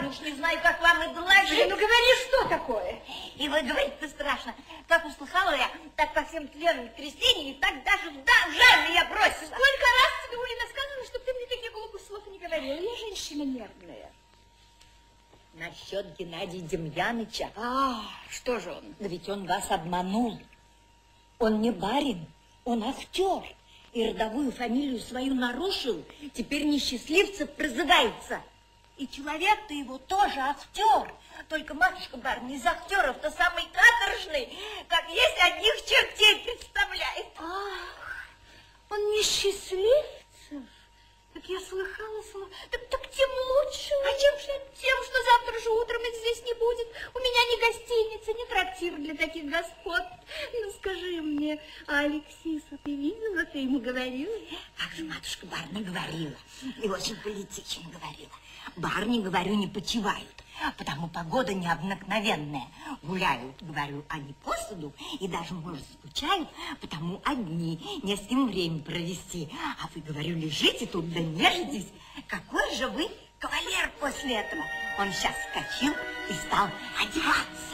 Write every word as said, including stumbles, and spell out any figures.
уж не знаю, как вам и доложить. Ну, говори, что такое? И вы говорите-то страшно. Как услыхала я, так по всем членам крестения, и так даже в да, жаль меня бросила. Сколько раз тебе, Улина, сказала, чтобы ты мне таких глупых слов не говорила. Я женщина нервная. Насчет Геннадия Демьяныча. А, что же он? Да ведь он вас обманул. Он не барин, он актер. И родовую фамилию свою нарушил. Теперь несчастливцев прозывается. И человек-то его тоже актер. Только, матушка барыня, из актеров-то самый каторжный, как есть одних чертей представляет. Ах, он несчастливцев? Так я слыхала, слыхала. Так, так тем лучше. А чем же? Тем, что завтра же утром их здесь не будет. У меня ни гостиница, ни трактир для таких господ. Ну, скажи мне, а Алексиса ты видела? Ты ему говорила? Как же матушка барыня говорила. И очень политично говорила. Барни, говорю, не почивают, потому погода необыкновенная. Гуляют, говорю, они по саду и даже, может, скучают, потому одни, не с кем время провести. А вы, говорю, лежите тут да нежитесь. Какой же вы кавалер после этого? Он сейчас вскочил и стал одеваться.